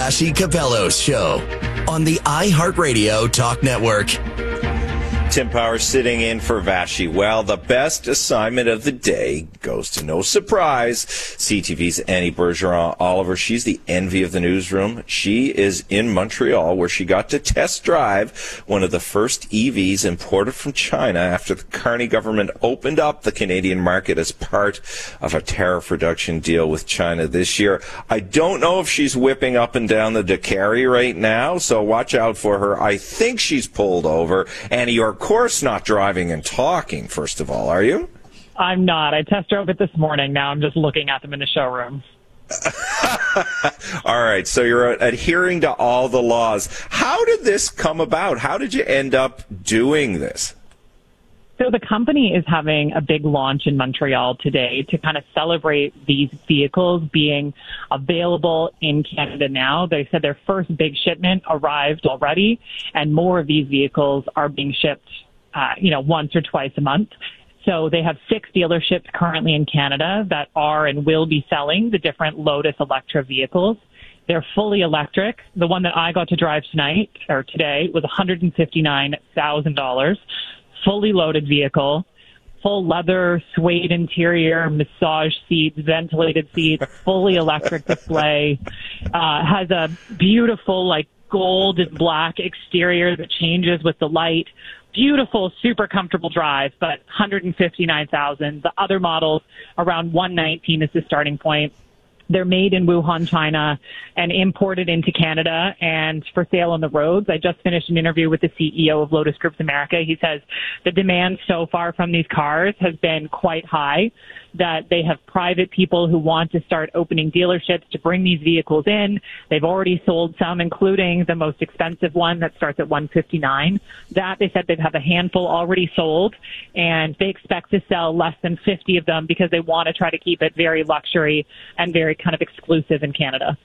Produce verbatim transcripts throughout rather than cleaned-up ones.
Vassy Capello's show on the iHeartRadio Talk Network. Tim Power sitting in for Vassy. Well, the best assignment of the day goes to, no surprise, C T V's Annie Bergeron Oliver. She's the envy of the newsroom. She is in Montreal, where she got to test drive one of the first E Vs imported from China after the Carney government opened up the Canadian market as part of a tariff reduction deal with China this year. I don't know if she's whipping up and down the Dakari right now, so watch out for her. I think she's pulled over. Annie, you're of course not driving and talking, first of all, are you? I'm not. I test drove it this morning. Now I'm just looking at them in the showroom. All right, so you're adhering to all the laws. How did this come about? How did you end up doing this? So the company is having a big launch in Montreal today to kind of celebrate these vehicles being available in Canada now. They said their first big shipment arrived already, and more of these vehicles are being shipped, uh, you know, once or twice a month. So they have six dealerships currently in Canada that are and will be selling the different Lotus Electra vehicles. They're fully electric. The one that I got to drive tonight or today was one hundred fifty-nine thousand dollars. Fully loaded vehicle, full leather, suede interior, massage seats, ventilated seats, fully electric display, uh, has a beautiful, like, gold and black exterior that changes with the light. Beautiful, super comfortable drive, but one hundred fifty-nine thousand dollars. The other models, around one nineteen is the starting point. They're made in Wuhan, China, and imported into Canada and for sale on the roads. I just finished an interview with the C E O of Lotus Groups America. He says the demand so far from these cars has been quite high, that they have private people who want to start opening dealerships to bring these vehicles in. They've already sold some, including the most expensive one that starts at one hundred fifty-nine thousand dollars. That, they said, they have a handful already sold, and they expect to sell less than fifty of them because they want to try to keep it very luxury and very kind of exclusive in Canada.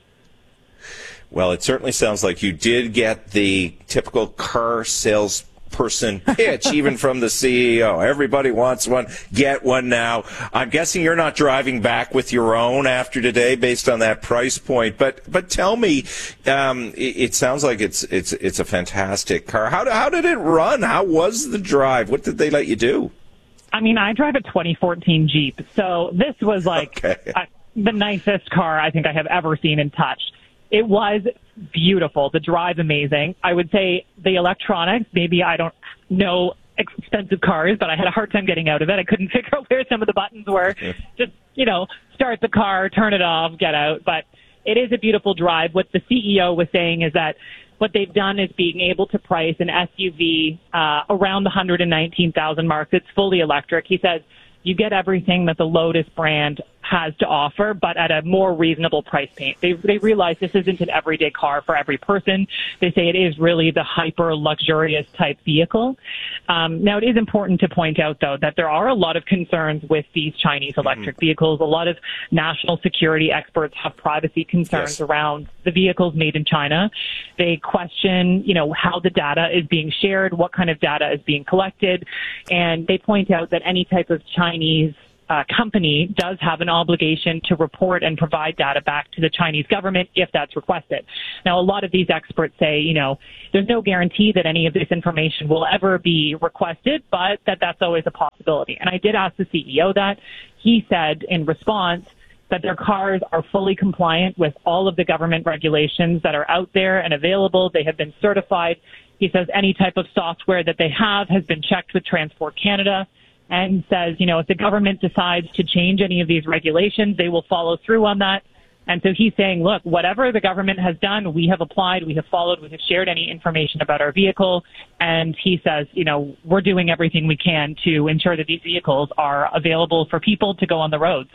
Well, it certainly sounds like you did get the typical car sales person pitch, even from the C E O. Everybody wants one. Get one now. I'm guessing you're not driving back with your own after today based on that price point. But but tell me, um, it, it sounds like it's it's it's a fantastic car. How, how did it run? How was the drive? What did they let you do? I mean, I drive a twenty fourteen Jeep, so this was like okay. a, the nicest car I think I have ever seen and touched. It was beautiful. The drive, amazing. I would say the electronics, maybe I don't know expensive cars, but I had a hard time getting out of it. I couldn't figure out where some of the buttons were. Just, you know, start the car, turn it off, get out. But it is a beautiful drive. What the C E O was saying is that what they've done is being able to price an S U V uh, around the one hundred nineteen thousand mark. It's fully electric. He says you get everything that the Lotus brand has to offer, but at a more reasonable price point. They they realize this isn't an everyday car for every person. They say it is really the hyper luxurious type vehicle. Um, now, it is important to point out, though, that there are a lot of concerns with these Chinese electric mm-hmm. vehicles. A lot of national security experts have privacy concerns yes. around the vehicles made in China. They question, you know, how the data is being shared, what kind of data is being collected, and they point out that any type of Chinese Uh, company does have an obligation to report and provide data back to the Chinese government if that's requested. Now, a lot of these experts say, you know, there's no guarantee that any of this information will ever be requested, but that that's always a possibility. And I did ask the C E O that. He said in response that their cars are fully compliant with all of the government regulations that are out there and available. They have been certified. He says any type of software that they have has been checked with Transport Canada, and says, you know, if the government decides to change any of these regulations, they will follow through on that. And so he's saying, look, whatever the government has done, we have applied, we have followed, we have shared any information about our vehicle. And he says, you know, we're doing everything we can to ensure that these vehicles are available for people to go on the roads.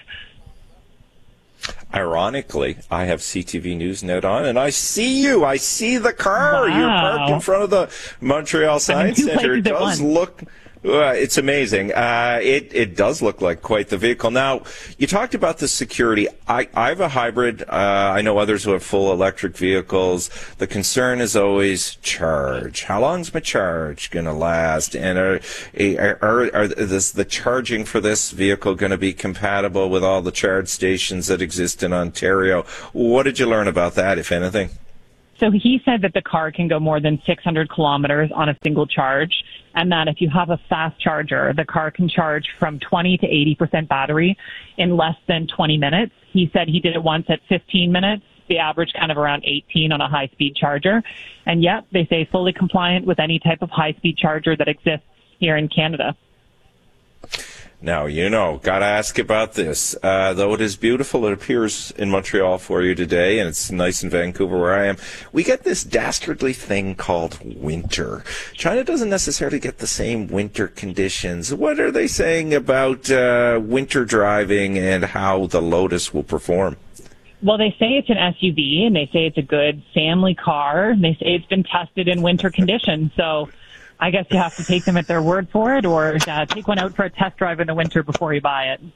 Ironically, I have C T V Newsnet on, and I see you. I see the car. Wow. You're parked in front of the Montreal Science Center. It does look... Uh, it's amazing. Uh, it, it does look like quite the vehicle. Now, you talked about the security. I, I have a hybrid. Uh, I know others who have full electric vehicles. The concern is always charge. How long's my charge going to last? And are, are, are, are this, the charging for this vehicle going to be compatible with all the charge stations that exist in Ontario? What did you learn about that, if anything? So he said that the car can go more than six hundred kilometers on a single charge, and that if you have a fast charger, the car can charge from twenty to eighty percent battery in less than twenty minutes. He said he did it once at fifteen minutes, the average kind of around eighteen on a high-speed charger. And yet, they say fully compliant with any type of high-speed charger that exists here in Canada. Now, you know, got to ask about this. Uh, though it is beautiful, it appears in Montreal for you today, and it's nice in Vancouver where I am. We get this dastardly thing called winter. China doesn't necessarily get the same winter conditions. What are they saying about uh, winter driving and how the Lotus will perform? Well, they say it's an S U V, and they say it's a good family car, and they say it's been tested in winter conditions. So I guess you have to take them at their word for it, or uh, take one out for a test drive in the winter before you buy it.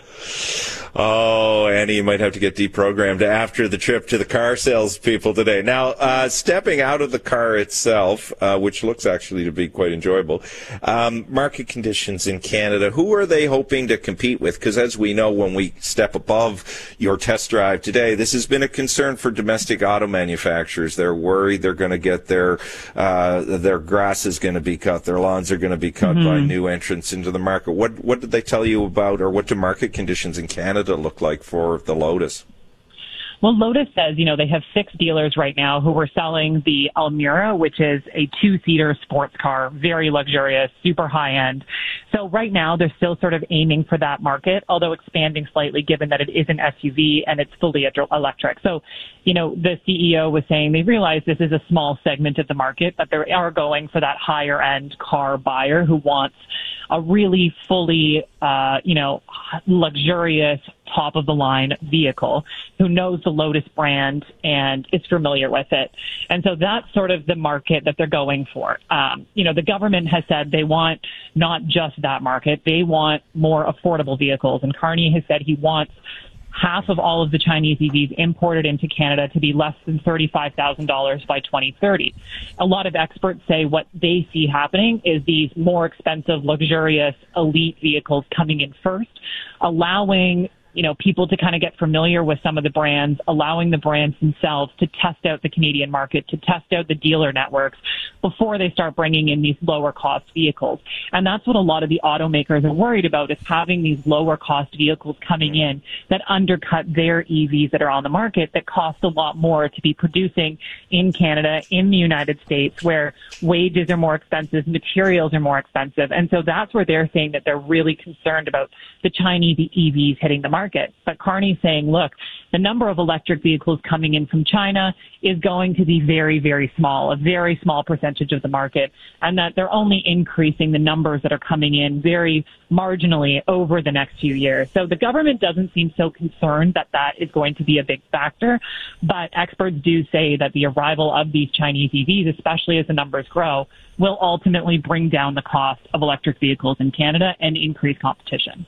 Oh, Annie, you might have to get deprogrammed after the trip to the car salespeople today. Now, uh, stepping out of the car itself, uh, which looks actually to be quite enjoyable, um, market conditions in Canada, who are they hoping to compete with? Because as we know, when we step above your test drive today, this has been a concern for domestic auto manufacturers. They're worried they're going to get their, uh, their grass is going to be cut, their lawns are going to be cut mm-hmm. by new entrants into the market. What, what did they tell you about, or what do market conditions in Canada look like for the Lotus? Well, Lotus says, you know, they have six dealers right now who are selling the Almira, which is a two-seater sports car, very luxurious, super high-end. So right now, they're still sort of aiming for that market, although expanding slightly given that it is an S U V and it's fully electric. So, you know, the C E O was saying they realize this is a small segment of the market, but they are going for that higher-end car buyer who wants a really fully, uh, you know, luxurious, top-of-the-line vehicle, who knows the Lotus brand and is familiar with it. And so that's sort of the market that they're going for. Um, you know, the government has said they want not just that market. They want more affordable vehicles. And Carney has said he wants half of all of the Chinese E Vs imported into Canada to be less than thirty-five thousand dollars by twenty thirty. A lot of experts say what they see happening is these more expensive, luxurious, elite vehicles coming in first, allowing you know, people to kind of get familiar with some of the brands, allowing the brands themselves to test out the Canadian market, to test out the dealer networks before they start bringing in these lower cost vehicles. And that's what a lot of the automakers are worried about, is having these lower cost vehicles coming in that undercut their E Vs that are on the market that cost a lot more to be producing in Canada, in the United States, where wages are more expensive, materials are more expensive. And so that's where they're saying that they're really concerned about the Chinese E Vs hitting the market. But Carney's saying, look, the number of electric vehicles coming in from China is going to be very, very small, a very small percentage of the market, and that they're only increasing the numbers that are coming in very marginally over the next few years. So the government doesn't seem so concerned that that is going to be a big factor, but experts do say that the arrival of these Chinese E Vs, especially as the numbers grow, will ultimately bring down the cost of electric vehicles in Canada and increase competition.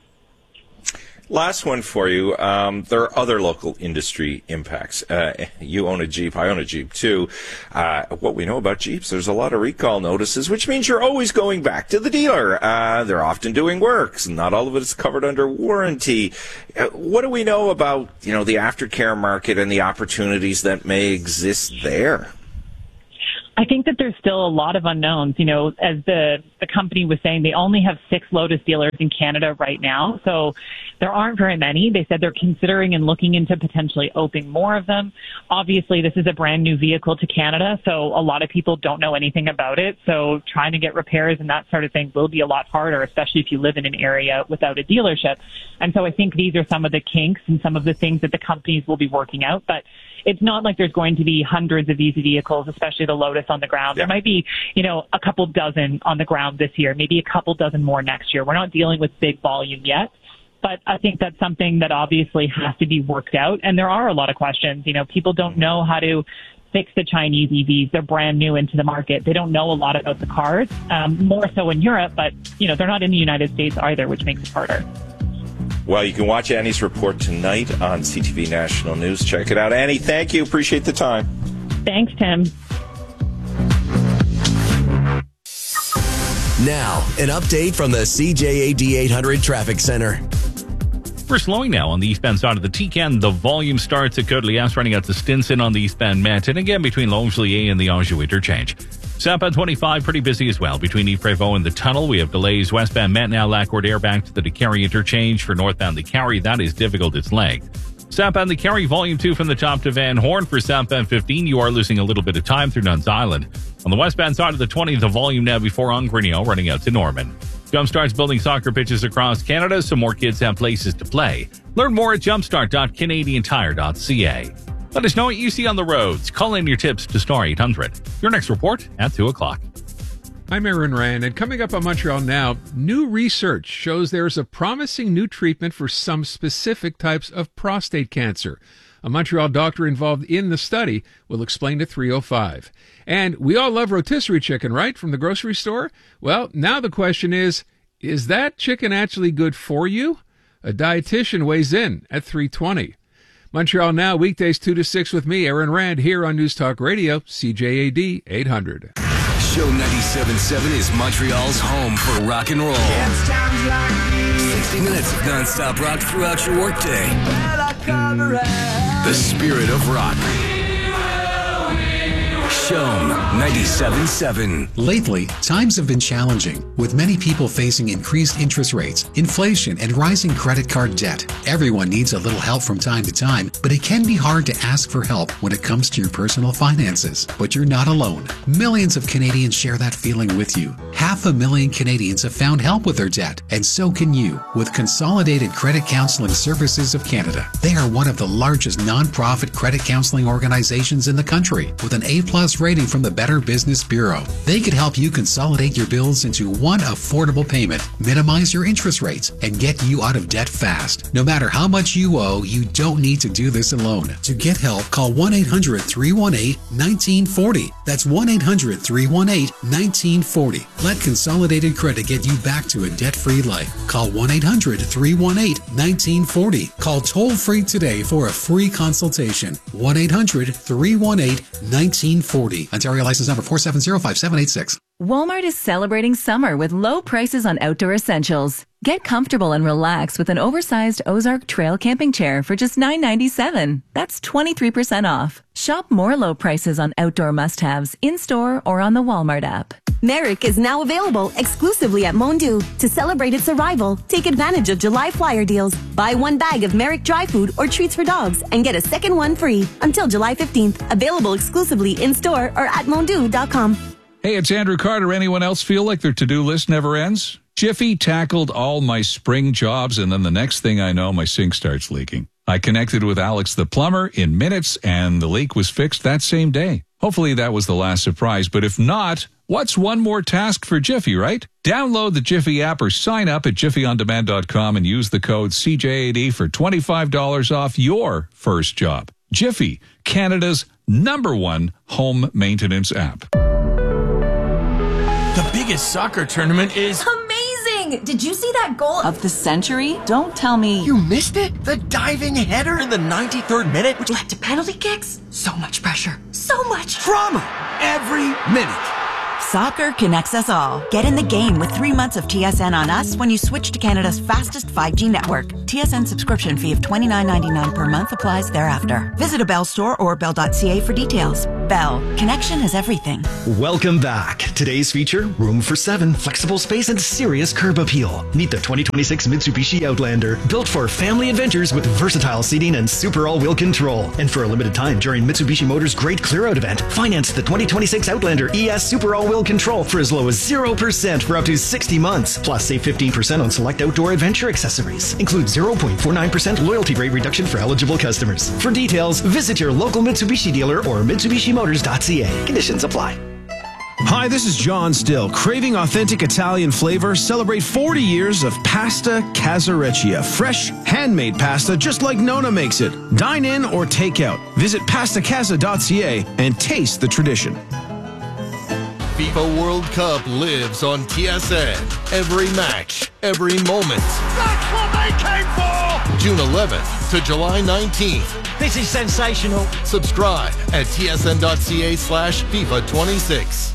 Last one for you. Um, there are other local industry impacts. Uh, you own a Jeep. I own a Jeep, too. Uh, what we know about Jeeps, there's a lot of recall notices, which means you're always going back to the dealer. Uh, they're often doing works. Not all of it is covered under warranty. Uh, what do we know about, you know, the aftercare market and the opportunities that may exist there? I think that there's still a lot of unknowns. You know, as the, the company was saying, they only have six Lotus dealers in Canada right now. So there aren't very many. They said they're considering and looking into potentially opening more of them. Obviously, this is a brand new vehicle to Canada, so a lot of people don't know anything about it. So trying to get repairs and that sort of thing will be a lot harder, especially if you live in an area without a dealership. And so I think these are some of the kinks and some of the things that the companies will be working out. But it's not like there's going to be hundreds of these vehicles, especially the Lotus on the ground. Yeah. There might be, you know, a couple dozen on the ground this year, maybe a couple dozen more next year. We're not dealing with big volume yet, but I think that's something that obviously has to be worked out. And there are a lot of questions. You know, people don't know how to fix the Chinese E Vs. They're brand new into the market. They don't know a lot about the cars, um, more so in Europe, but, you know, they're not in the United States either, which makes it harder. Well, you can watch Annie's report tonight on C T V National News. Check it out. Annie, thank you. Appreciate the time. Thanks, Tim. Now, an update from the C J A D eight hundred Traffic Center. We're slowing now on the eastbound side of the T C A N. The volume starts at Côte-Lias, running out to Stinson on the eastbound Met, and again between Longueuil and the Anjou interchange. Southbound twenty-five, pretty busy as well. Between Yves Prévost and the tunnel, we have delays. Westbound Met now, Lac-Air back to the DeCarry interchange. For northbound DeCarry, that is difficult. It's lagged. Southbound DeCarry, volume two from the top to Van Horn. For southbound fifteen, you are losing a little bit of time through Nuns Island. On the westbound side of the twenty, the volume now before Ongrenio, running out to Norman. Jumpstart's building soccer pitches across Canada so more kids have places to play. Learn more at jumpstart dot canadian tire dot c a. Let us know what you see on the roads. Call in your tips to star eight hundred. Your next report at two o'clock. I'm Aaron Rand, and coming up on Montreal Now, new research shows there's a promising new treatment for some specific types of prostate cancer. A Montreal doctor involved in the study will explain at three oh five. And we all love rotisserie chicken, right, from the grocery store? Well, now the question is, is that chicken actually good for you? A dietitian weighs in at three twenty. Montreal Now, weekdays two to six with me, Aaron Rand, here on News Talk Radio, C J A D eight hundred. Show ninety-seven point seven is Montreal's home for rock and roll. sixty minutes of nonstop rock throughout your workday. The spirit of rock. Show ninety-seven point seven. Lately, times have been challenging, with many people facing increased interest rates, inflation, and rising credit card debt. Everyone needs a little help from time to time, but it can be hard to ask for help when it comes to your personal finances. But you're not alone. Millions of Canadians share that feeling with you. Half a million Canadians have found help with their debt, and so can you with Consolidated Credit Counseling Services of Canada. They are one of the largest nonprofit credit counseling organizations in the country, with an A-plus rating from the Better Business Bureau. They could help you consolidate your bills into one affordable payment, minimize your interest rates, and get you out of debt fast. No matter how much you owe, you don't need to do this alone. To get help, call one eight hundred, three one eight, one nine four zero. That's one eight hundred, three one eight, one nine four zero. Let Consolidated Credit get you back to a debt-free life. Call one eight hundred, three one eight, one nine four zero. Call toll-free today for a free consultation. one eight hundred, three one eight, one nine four zero. Ontario license number four seven zero five seven eight six. Walmart is celebrating summer with low prices on outdoor essentials. Get comfortable and relax with an oversized Ozark Trail camping chair for just nine ninety-seven. That's twenty-three percent off. Shop more low prices on outdoor must-haves in-store or on the Walmart app. Merrick is now available exclusively at Mondu. To celebrate its arrival, take advantage of July flyer deals. Buy one bag of Merrick dry food or treats for dogs and get a second one free until July fifteenth. Available exclusively in-store or at mondu dot com. Hey, it's Andrew Carter. Anyone else feel like their to-do list never ends? Jiffy tackled all my spring jobs, and then the next thing I know, my sink starts leaking. I connected with Alex the plumber in minutes, and the leak was fixed that same day. Hopefully that was the last surprise, but if not, what's one more task for Jiffy, right? Download the Jiffy app or sign up at jiffy on demand dot com and use the code C J A D for twenty-five dollars off your first job. Jiffy, Canada's number one home maintenance app. The biggest soccer tournament is amazing! Did you see that goal of the century? Don't tell me you missed it. The diving header in the ninety-third minute, which led to penalty kicks. So much pressure. So much drama every minute. Soccer connects us all. Get in the game with three months of T S N on us when you switch to Canada's fastest five G network. T S N subscription fee of twenty-nine ninety-nine per month applies thereafter. Visit a Bell store or bell dot c a for details. Bell. Connection is everything. Welcome back. Today's feature, room for seven, flexible space, and serious curb appeal. Meet the twenty twenty-six Mitsubishi Outlander, built for family adventures with versatile seating and super all-wheel control. And for a limited time during Mitsubishi Motors' Great Clear-Out event, finance the twenty twenty-six Outlander E S Super All-Wheel Control for as low as zero percent for up to sixty months. Plus, save fifteen percent on select outdoor adventure accessories. Includes zero point four nine percent loyalty rate reduction for eligible customers. For details, visit your local Mitsubishi dealer or mitsubishi motors dot c a. Conditions apply. Hi, this is John Still. Craving authentic Italian flavor? Celebrate forty years of Pasta Casareccia. Fresh, handmade pasta just like Nona makes it. Dine in or take out. Visit pasta casa dot c a and taste the tradition. FIFA World Cup lives on T S N. Every match, every moment. That's what they came for! June eleventh to July nineteenth. This is sensational. Subscribe at T S N dot c a slash FIFA twenty-six.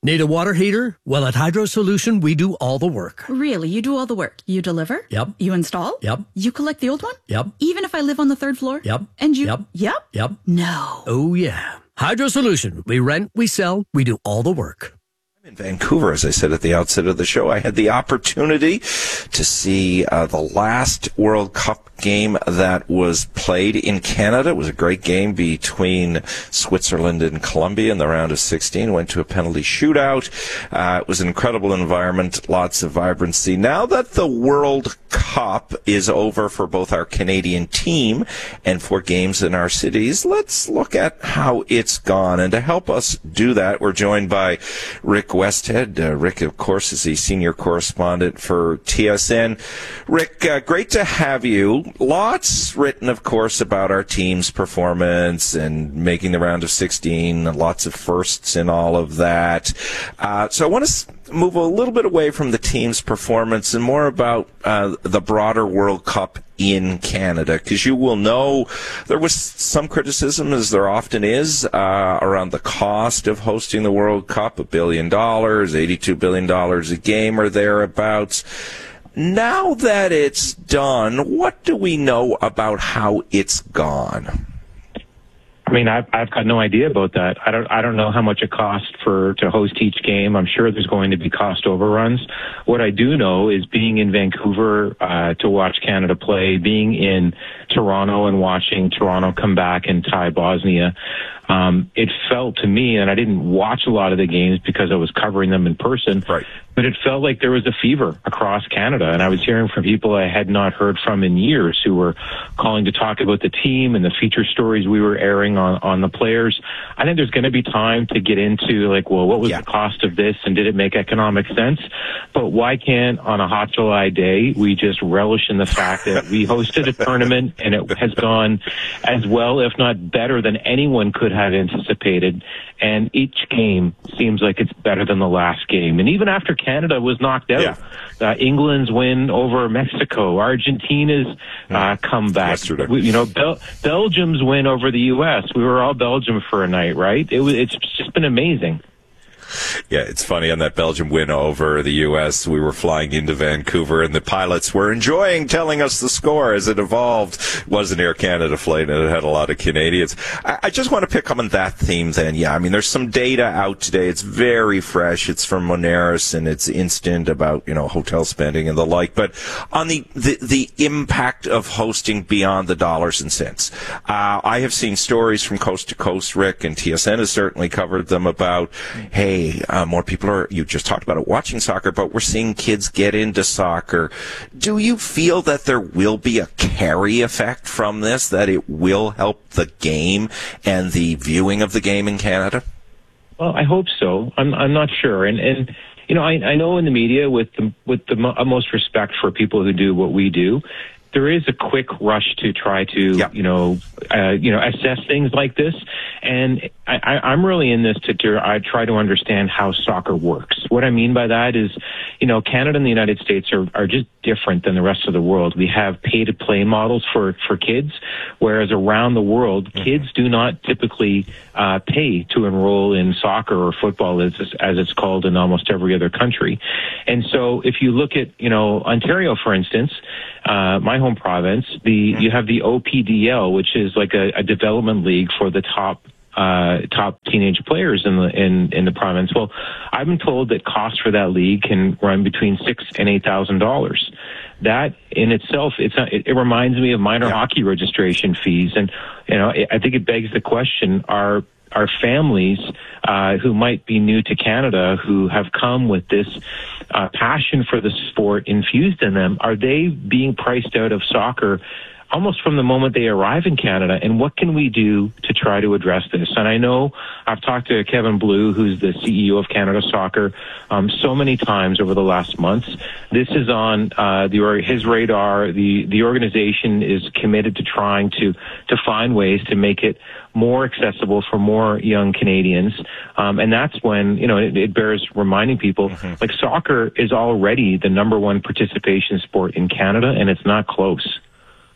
Need a water heater? Well, at Hydro Solution, we do all the work. Really? You do all the work? You deliver? Yep. You install? Yep. You collect the old one? Yep. Even if I live on the third floor? Yep. And you? Yep. Yep. Yep. No. Oh, yeah. Hydro Solution. We rent, we sell, we do all the work. In Vancouver, as I said at the outset of the show, I had the opportunity to see uh, the last World Cup game that was played in Canada. It was a great game between Switzerland and Colombia in the round of sixteen. Went to a penalty shootout. Uh, it was an incredible environment, lots of vibrancy. Now that the World Cup is over for both our Canadian team and for games in our cities, let's look at how it's gone. And to help us do that, we're joined by Rick Westhead. Uh, Rick, of course, is the senior correspondent for T S N. Rick, uh, great to have you. Lots written, of course, about our team's performance and making the round of sixteen, lots of firsts and all of that. Uh, so I want to move a little bit away from the team's performance and more about uh, the broader World Cup in Canada, because you will know there was some criticism, as there often is, uh, around the cost of hosting the World Cup, a billion dollars, eighty-two billion dollars a game or thereabouts. Now that it's done, what do we know about how it's gone? I mean, I've, I've got no idea about that. I don't, I don't know how much it costs for, to host each game. I'm sure there's going to be cost overruns. What I do know is being in Vancouver, uh, to watch Canada play, being in Toronto and watching Toronto come back and tie Bosnia, um, it felt to me, and I didn't watch a lot of the games because I was covering them in person, right, but it felt like there was a fever across Canada. And I was hearing from people I had not heard from in years who were calling to talk about the team and the feature stories we were airing on, on the players. I think there's going to be time to get into, like, well, what was yeah. the cost of this and did it make economic sense? But why can't, on a hot July day, we just relish in the fact that we hosted a tournament and it has gone as well, if not better, than anyone could have anticipated. And each game seems like it's better than the last game. And even after Canada was knocked out, yeah. uh, England's win over Mexico, Argentina's uh, comeback, we, you know, Bel- Belgium's win over the U S. We were all Belgium for a night, right? It was, it's just been amazing. Yeah, it's funny, on that Belgium win over the U S, we were flying into Vancouver, and the pilots were enjoying telling us the score as it evolved. It was an Air Canada flight, and it had a lot of Canadians. I, I just want to pick up on that theme then. Yeah, I mean, there's some data out today. It's very fresh. It's from Moneris, and it's instant about, you know, hotel spending and the like. But on the, the, the impact of hosting beyond the dollars and cents, uh, I have seen stories from coast to coast, Rick, and T S N has certainly covered them about, hey, Uh, more people are, you just talked about it, watching soccer, but we're seeing kids get into soccer. Do you feel that there will be a carry effect from this, that it will help the game and the viewing of the game in Canada? Well, I hope so. I'm, I'm not sure. And, and, you know, I, I know in the media, with the, with the utmost respect for people who do what we do, there is a quick rush to try to, yeah. you know, uh, you know, assess things like this. And I, I, I'm really in this to, to I try to understand how soccer works. What I mean by that is, you know, Canada and the United States are, are just different than the rest of the world. We have pay-to-play models for, for kids, whereas around the world, mm-hmm. kids do not typically uh, pay to enroll in soccer or football, as, as it's called in almost every other country. And so if you look at, you know, Ontario, for instance, uh, my home province, the you have the O P D L, which is like a, a development league for the top uh, top teenage players in the in, in the province. Well, I've been told that costs for that league can run between six and eight thousand dollars. That in itself, it's not, it, it reminds me of minor yeah. hockey registration fees, and you know, I think it begs the question: Are Are families uh, who might be new to Canada, who have come with this uh, passion for the sport infused in them, are they being priced out of soccer almost from the moment they arrive in Canada? And what can we do to try to address this? And I know I've talked to Kevin Blue, who's the C E O of Canada Soccer, um, so many times over the last months. This is on uh, the, his radar. The, the organization is committed to trying to, to find ways to make it more accessible for more young Canadians. Um, and that's when, you know, it, it bears reminding people, mm-hmm. like, soccer is already the number one participation sport in Canada, and it's not close.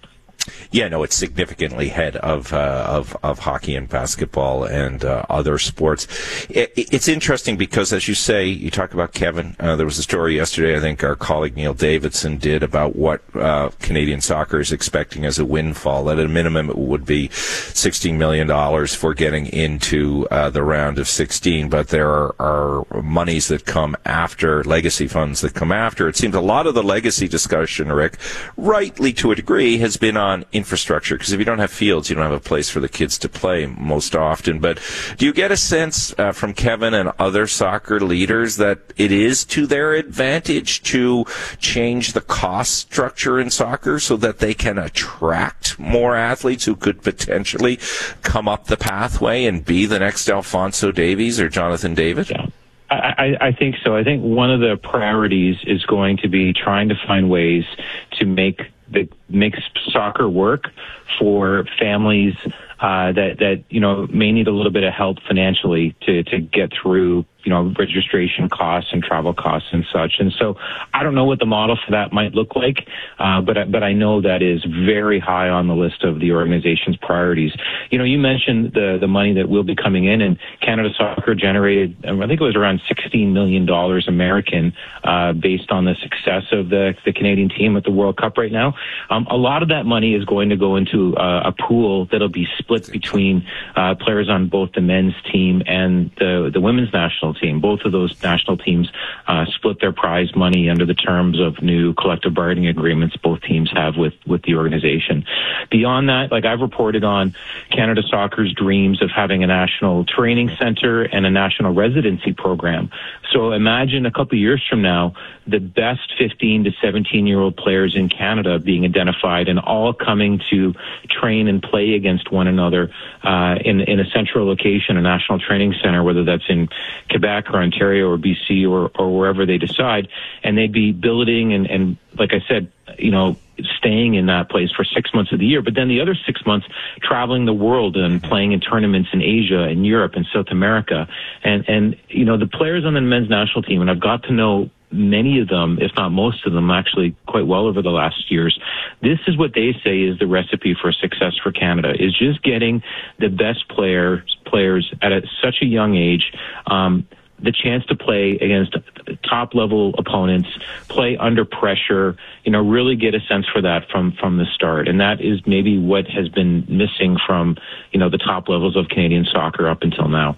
Yeah, no, it's significantly ahead of uh, of of hockey and basketball and uh, other sports. It, it's interesting because, as you say, you talk about Kevin. Uh, there was a story yesterday, I think our colleague Neil Davidson did, about what uh, Canadian soccer is expecting as a windfall. At a minimum, it would be sixteen million dollars for getting into uh, the round of sixteen. But there are, are monies that come after, legacy funds that come after. It seems a lot of the legacy discussion, Rick, rightly to a degree, has been on infrastructure, because if you don't have fields, you don't have a place for the kids to play most often. But do you get a sense uh, from Kevin and other soccer leaders that it is to their advantage to change the cost structure in soccer so that they can attract more athletes who could potentially come up the pathway and be the next Alphonso Davies or Jonathan David? Yeah. I, I think so. I think one of the priorities is going to be trying to find ways to make the make soccer work for families uh, that that you know may need a little bit of help financially to to get through you know registration costs and travel costs and such. And so I don't know what the model for that might look like, uh, but but I know that is very high on the list of the organization's priorities. You know, you mentioned the the money that will be coming in, and Canada Soccer generated, I think it was around sixteen million dollars American, uh, based on the success of the the Canadian team at the World Cup right now. Um, a lot of that money is going to go into uh, a pool that'll be split between uh, players on both the men's team and the the women's national team. Both of those national teams uh, split their prize money under the terms of new collective bargaining agreements both teams have with, with the organization. Beyond that, like I've reported on Canada Soccer's dreams of having a national training center and a national residency program. So imagine a couple of years from now, the best fifteen to seventeen-year-old players in Canada being identified and all coming to train and play against one another uh, in, in a central location, a national training center, whether that's in Quebec or Ontario or B C or, or wherever they decide. And they'd be building and, and, like I said, you know, staying in that place for six months of the year, but then the other six months traveling the world and playing in tournaments in Asia and Europe and South America. And, and, you know, the players on the men's national team, and I've got to know many of them, if not most of them, actually quite well over the last years. This is what they say is the recipe for success for Canada, is just getting the best players, players at a, such a young age, um, the chance to play against top-level opponents, play under pressure, you know, really get a sense for that from, from the start. And that is maybe what has been missing from, you know, the top levels of Canadian soccer up until now.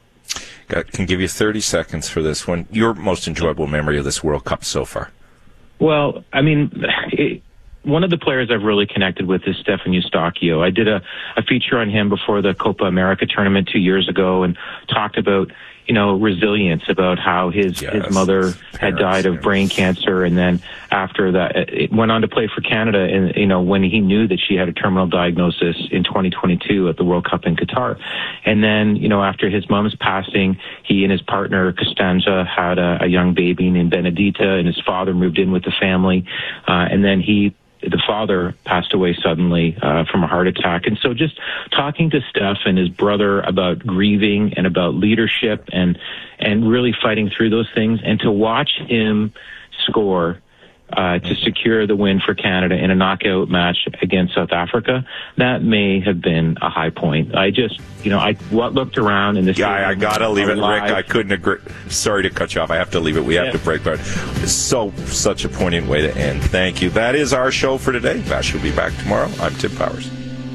I can give you thirty seconds for this one. Your most enjoyable memory of this World Cup so far? Well, I mean, it, one of the players I've really connected with is Stefan Eustáquio. I did a, a feature on him before the Copa America tournament two years ago and talked about, you know, resilience, about how his, yes, his mother parents, had died of yeah. brain cancer. And then after that, it went on to play for Canada. And, you know, when he knew that she had a terminal diagnosis in twenty twenty-two at the World Cup in Qatar. And then, you know, after his mom's passing, he and his partner, Costanza, had a, a young baby named Benedita, and his father moved in with the family. Uh, and then he, the father passed away suddenly uh, from a heart attack. And so just talking to Steph and his brother about grieving and about leadership and and really fighting through those things, and to watch him score uh, to secure the win for Canada in a knockout match against South Africa, that may have been a high point. I just, you know, I looked around and this. Yeah, I, I gotta leave it, Rick. I couldn't agree. Sorry to cut you off. I have to leave it. We have yeah. to break, but it's so such a poignant way to end. Thank you. That is our show for today. Vash will be back tomorrow. I'm Tim Powers.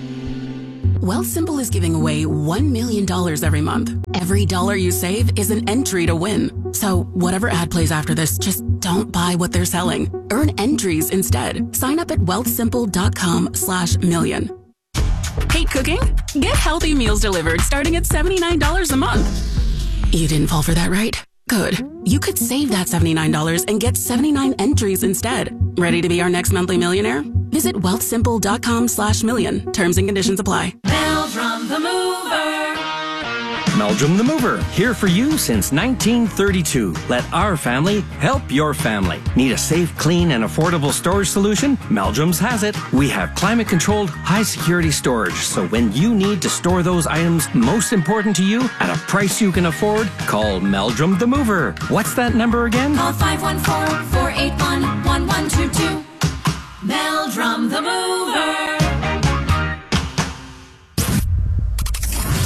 Wealthsimple is giving away one million dollars every month. Every dollar you save is an entry to win. So whatever ad plays after this, just don't buy what they're selling. Earn entries instead. Sign up at wealthsimple.com slash million. Hate cooking? Get healthy meals delivered starting at seventy-nine dollars a month. You didn't fall for that, right? Good. You could save that seventy-nine dollars and get seventy-nine entries instead. Ready to be our next monthly millionaire? Visit wealthsimple.com slash million. Terms and conditions apply. Meldrum the Mover. Meldrum the Mover, here for you since nineteen thirty-two. Let our family help your family. Need a safe, clean, and affordable storage solution? Meldrum's has it. We have climate-controlled, high-security storage, so when you need to store those items most important to you at a price you can afford, call Meldrum the Mover. What's that number again? Call five one four, four eight one, one one two two. Meldrum the Mover.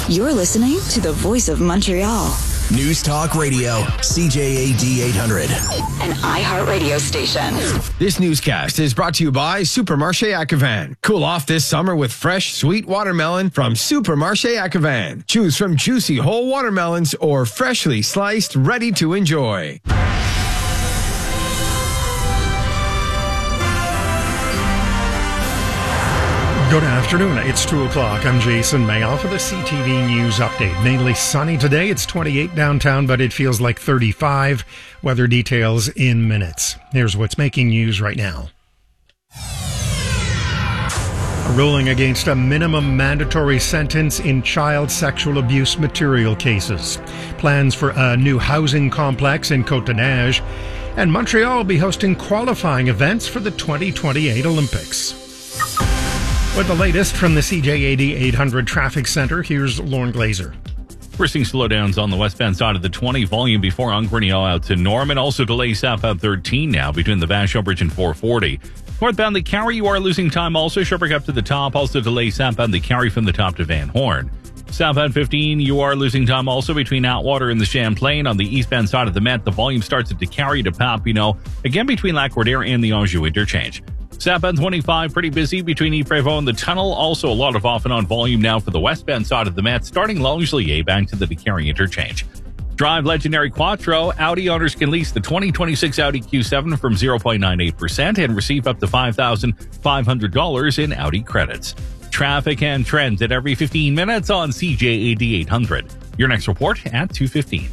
You're listening to the voice of Montreal. News Talk Radio, C J A D eight hundred. An iHeartRadio station. This newscast is brought to you by Supermarché Acavan. Cool off this summer with fresh, sweet watermelon from Supermarché Acavan. Choose from juicy whole watermelons or freshly sliced, ready to enjoy. Good afternoon. It's two o'clock. I'm Jason Mayall for the C T V News Update. Mainly sunny today. It's twenty-eight downtown, but it feels like thirty-five. Weather details in minutes. Here's what's making news right now. A ruling against a minimum mandatory sentence in child sexual abuse material cases. Plans for a new housing complex in Côte-des-Neiges. And Montreal will be hosting qualifying events for the twenty twenty-eight Olympics. With the latest from the C J A D eight hundred Traffic Center, here's Lauren Glazer. We're seeing slowdowns on the westbound side of the twenty, volume before Ungrenio out to Norman. Also delays southbound thirteen now between the Vachon Bridge and four forty. Northbound the Carry, you are losing time also. Sherbrooke up to the top. Also delays southbound the Carry from the top to Van Horn. Southbound fifteen, you are losing time also between Atwater and the Champlain. On the eastbound side of the Met, the volume starts at the Carry to Papineau. Again between Lac-Roder and the Anjou interchange. Southbound twenty-five, pretty busy between Yves-Prévost and the tunnel. Also a lot of off and on volume now for the westbound side of the Met, starting Langelier back to the DeCarry interchange. Drive legendary Quattro. Audi owners can lease the twenty twenty-six Audi Q seven from zero point nine eight percent and receive up to five thousand five hundred dollars in Audi credits. Traffic and trends at every fifteen minutes on C J A D eight hundred. Your next report at two fifteen.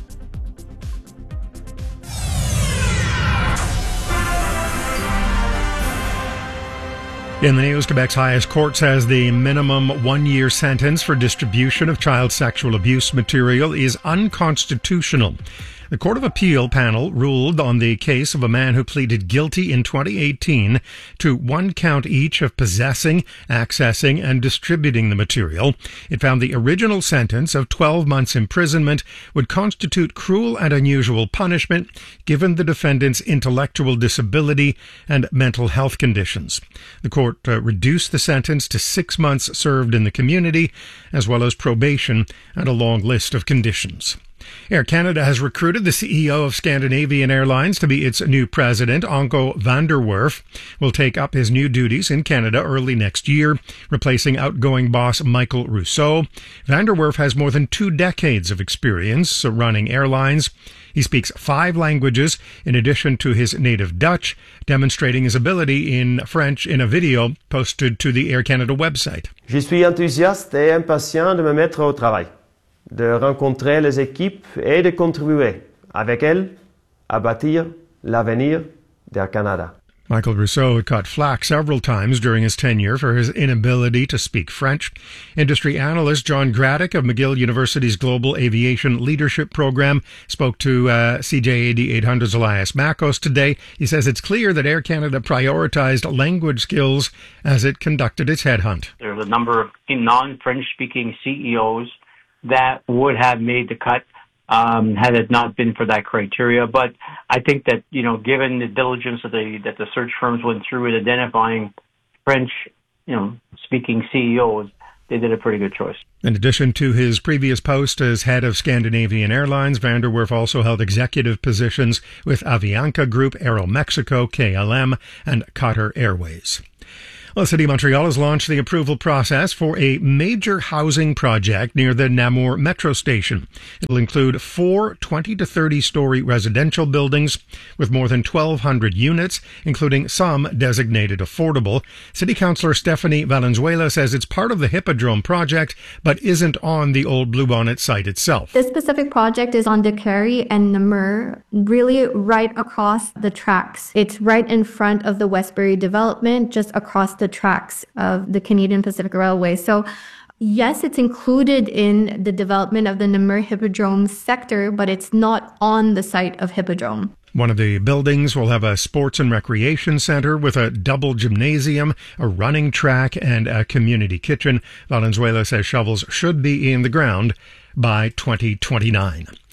In the news, Quebec's highest court says the minimum one-year sentence for distribution of child sexual abuse material is unconstitutional. The Court of Appeal panel ruled on the case of a man who pleaded guilty in twenty eighteen to one count each of possessing, accessing, and distributing the material. It found the original sentence of twelve months imprisonment would constitute cruel and unusual punishment given the defendant's intellectual disability and mental health conditions. The court uh, reduced the sentence to six months served in the community, as well as probation and a long list of conditions. Air Canada has recruited the C E O of Scandinavian Airlines to be its new president. Anko van der Werf will take up his new duties in Canada early next year, replacing outgoing boss Michael Rousseau. Van der Werf has more than two decades of experience running airlines. He speaks five languages in addition to his native Dutch, demonstrating his ability in French in a video posted to the Air Canada website. Je suis enthousiaste et impatient de me mettre au travail, de rencontrer les équipes et de contribuer avec elles à bâtir l'avenir d'Air Canada. Michael Rousseau had caught flack several times during his tenure for his inability to speak French. Industry analyst John Graddick of McGill University's Global Aviation Leadership Program spoke to uh, C J A D eight hundred's Elias Makos today. He says it's clear that Air Canada prioritized language skills as it conducted its headhunt. There's a number of non-French-speaking C E Os that would have made the cut um, had it not been for that criteria. But I think that, you know, given the diligence that the that the search firms went through in identifying French, you know, speaking C E Os, they did a pretty good choice. In addition to his previous post as head of Scandinavian Airlines, Van der Werf also held executive positions with Avianca Group, Aeromexico, K L M, and Qatar Airways. Well, the City of Montreal has launched the approval process for a major housing project near the Namur Metro Station. It will include four twenty to thirty story residential buildings with more than twelve hundred units, including some designated affordable. City Councillor Stephanie Valenzuela says it's part of the Hippodrome project, but isn't on the old Bluebonnet site itself. This specific project is on DeCarry and Namur, really right across the tracks. It's right in front of the Westbury development, just across the tracks of the Canadian Pacific Railway. So yes, it's included in the development of the Namur Hippodrome sector, but it's not on the site of Hippodrome. One of the buildings will have a sports and recreation center with a double gymnasium, a running track, and a community kitchen. Valenzuela says shovels should be in the ground by twenty twenty-nine.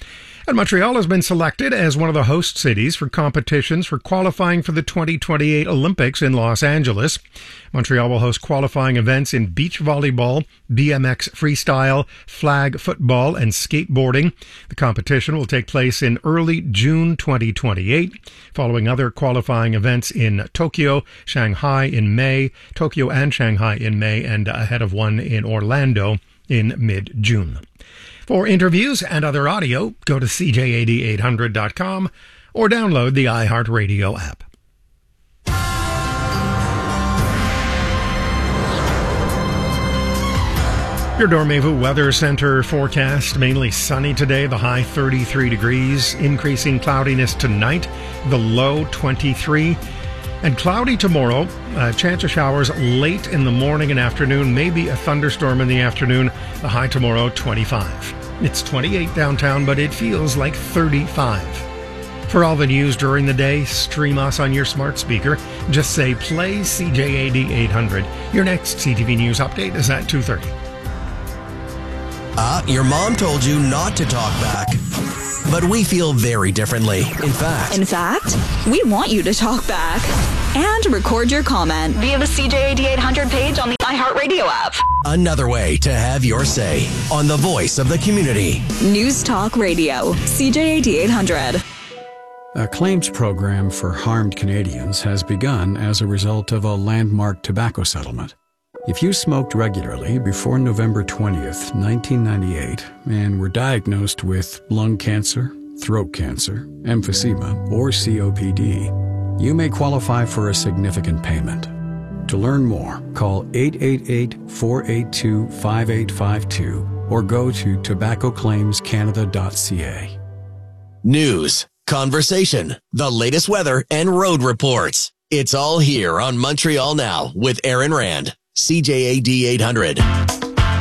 And Montreal has been selected as one of the host cities for competitions for qualifying for the twenty twenty-eight Olympics in Los Angeles. Montreal will host qualifying events in beach volleyball, B M X freestyle, flag football, and skateboarding. The competition will take place in early June twenty twenty-eight, following other qualifying events in Tokyo, Shanghai in May, Tokyo and Shanghai in May, and ahead of one in Orlando in mid-June. For interviews and other audio, go to C J A D eight hundred dot com or download the iHeartRadio app. Your Dormevu Weather Center forecast, mainly sunny today, the high thirty-three degrees, increasing cloudiness tonight, the low twenty-three, and cloudy tomorrow, uh, chance of showers late in the morning and afternoon, maybe a thunderstorm in the afternoon, the high tomorrow twenty-five. It's twenty-eight downtown, but it feels like thirty-five. For all the news during the day, stream us on your smart speaker. Just say, play C J A D eight hundred. Your next C T V News update is at two thirty. Ah, uh, your mom told you not to talk back. But we feel very differently. In fact... In fact, we want you to talk back. And record your comment via the C J A D eight hundred page on the iHeartRadio app. Another way to have your say on the voice of the community. News Talk Radio, C J A D eight hundred. A claims program for harmed Canadians has begun as a result of a landmark tobacco settlement. If you smoked regularly before November twentieth, nineteen ninety-eight, and were diagnosed with lung cancer, throat cancer, emphysema, or C O P D, you may qualify for a significant payment. To learn more, call eight eight eight, four eight two, five eight five two or go to tobacco claims canada dot c a. News, conversation, the latest weather, and road reports. It's all here on Montreal Now with Aaron Rand. C J A D eight hundred.